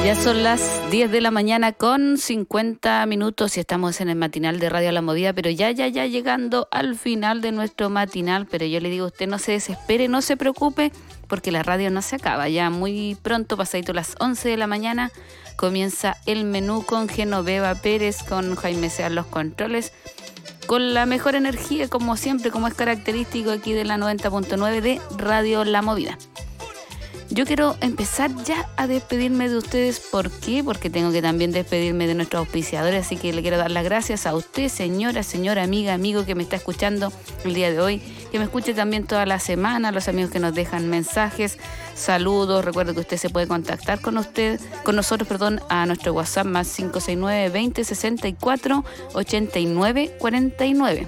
Ya son las 10 de la mañana con 50 minutos y estamos en el matinal de Radio La Movida, pero ya llegando al final de nuestro matinal. Pero yo le digo a usted, no se desespere, no se preocupe, porque la radio no se acaba. Ya muy pronto, pasadito las 11 de la mañana, comienza el menú con Genoveva Pérez, con Jaime Sea los controles, con la mejor energía, como siempre, como es característico aquí de la 90.9 de Radio La Movida. Yo quiero empezar ya a despedirme de ustedes. ¿Por qué? Porque tengo que también despedirme de nuestros auspiciadores, así que le quiero dar las gracias a usted, señora, amiga, amigo que me está escuchando el día de hoy, que me escuche también toda la semana, los amigos que nos dejan mensajes, saludos. Recuerde que usted se puede contactar con nosotros, a nuestro WhatsApp más 569-2064-8949,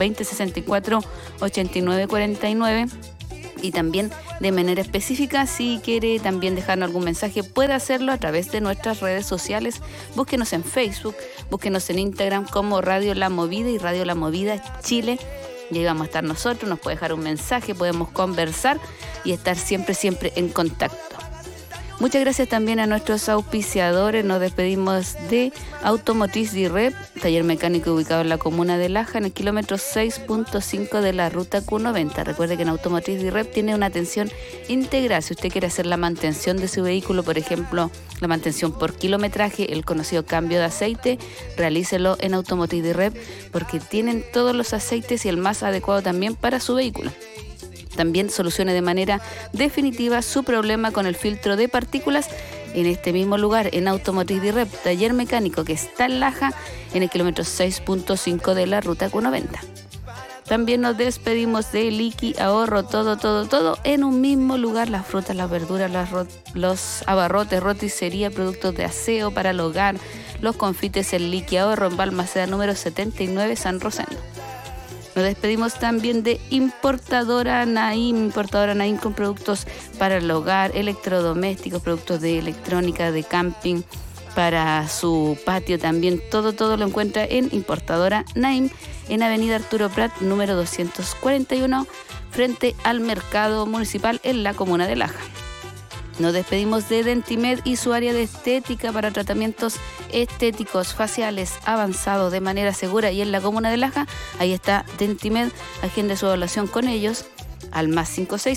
2064-8949. Y también de manera específica, si quiere también dejarnos algún mensaje, puede hacerlo a través de nuestras redes sociales. Búsquenos en Facebook, búsquenos en Instagram como Radio La Movida y Radio La Movida Chile. Y ahí vamos a estar nosotros, nos puede dejar un mensaje, podemos conversar y estar siempre en contacto. Muchas gracias también a nuestros auspiciadores. Nos despedimos de Automotriz Direp, taller mecánico ubicado en la comuna de Laja, en el kilómetro 6.5 de la ruta Q90. Recuerde que en Automotriz Direp tiene una atención integral. Si usted quiere hacer la mantención de su vehículo, por ejemplo, la mantención por kilometraje, el conocido cambio de aceite, realícelo en Automotriz Direp, porque tienen todos los aceites y el más adecuado también para su vehículo. También solucione de manera definitiva su problema con el filtro de partículas en este mismo lugar, en Automotriz Direp, taller mecánico que está en Laja, en el kilómetro 6.5 de la ruta Q90. También nos despedimos de Liqui Ahorro, todo en un mismo lugar: las frutas, las verduras, los abarrotes, roticería, productos de aseo para el hogar, los confites en Liqui Ahorro, en Balmaceda número 79, San Rosendo. Nos despedimos también de Importadora Naim con productos para el hogar, electrodomésticos, productos de electrónica, de camping, para su patio también. Todo lo encuentra en Importadora Naim, en Avenida Arturo Prat, número 241, frente al Mercado Municipal en la comuna de Laja. Nos despedimos de Dentimed y su área de estética para tratamientos estéticos faciales avanzados de manera segura y en la comuna de Laja. Ahí está Dentimed, agende su evaluación con ellos al más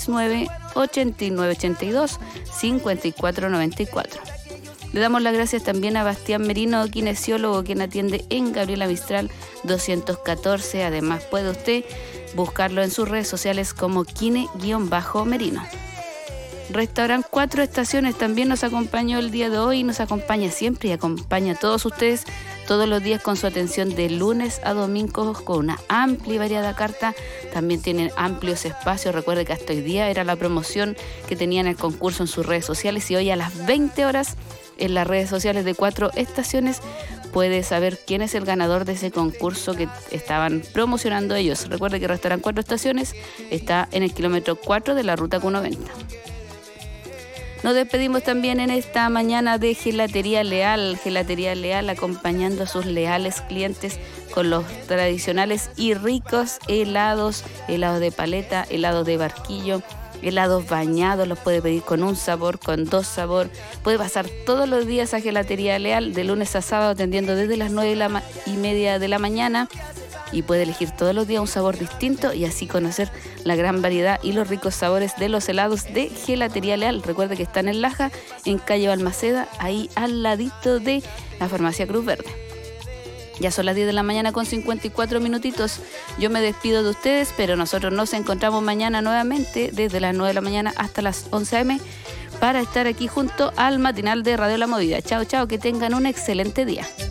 569-8982-5494. Le damos las gracias también a Bastián Merino, kinesiólogo, quien atiende en Gabriela Mistral 214. Además, puede usted buscarlo en sus redes sociales como kine-merino. Restaurant 4 Estaciones también nos acompañó el día de hoy, nos acompaña siempre y acompaña a todos ustedes todos los días con su atención de lunes a domingos con una amplia y variada carta. También tienen amplios espacios. Recuerde que hasta hoy día era la promoción que tenían el concurso en sus redes sociales, y hoy a las 20 horas en las redes sociales de 4 Estaciones puede saber quién es el ganador de ese concurso que estaban promocionando ellos. Recuerde que Restaurant 4 Estaciones está en el kilómetro 4 de la ruta Q90. Nos despedimos también en esta mañana de Gelatería Leal, acompañando a sus leales clientes con los tradicionales y ricos helados de paleta, helados de barquillo, helados bañados. Los puede pedir con un sabor, con dos sabores. Puede pasar todos los días a Gelatería Leal, de lunes a sábado, atendiendo desde las 9:30 de la mañana. Y puede elegir todos los días un sabor distinto y así conocer la gran variedad y los ricos sabores de los helados de Gelatería Leal. Recuerde que están en Laja, en calle Balmaceda, ahí al ladito de la farmacia Cruz Verde. Ya son las 10 de la mañana con 54 minutitos. Yo me despido de ustedes, pero nosotros nos encontramos mañana nuevamente desde las 9 de la mañana hasta las 11 a.m. para estar aquí junto al matinal de Radio La Movida. Chao, que tengan un excelente día.